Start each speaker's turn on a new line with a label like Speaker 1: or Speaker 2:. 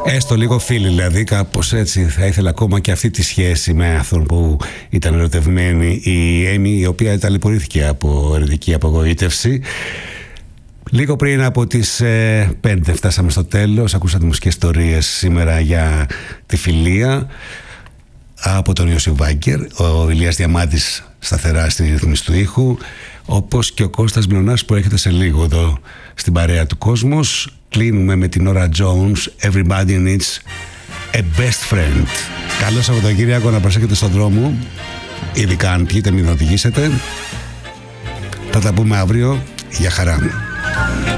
Speaker 1: Έστω λίγο φίλοι, δηλαδή, κάπως έτσι. Θα ήθελα ακόμα και αυτή τη σχέση με αυτόν που ήταν ερωτευμένη, η Έμι, η οποία ταλαιπωρήθηκε από ερωτική απογοήτευση. Λίγο πριν από τις 5 φτάσαμε στο τέλος. Ακούσατε μουσικές ιστορίες σήμερα για τη φιλία από τον Ιωσήφ Βάγκερ, ο Ηλίας Διαμάντης σταθερά στη ρύθμιση του ήχου, όπως και ο Κώστας Μιονάς που έρχεται σε λίγο εδώ στην παρέα του Κόσμος. Κλείνουμε με την Nora Jones, Everybody Needs a Best Friend. Καλό Σαββατοκύριακο, να προσέχετε στον δρόμο, ειδικά αν πιείτε, μην οδηγήσετε. Θα τα πούμε αύριο. Γεια χαρά.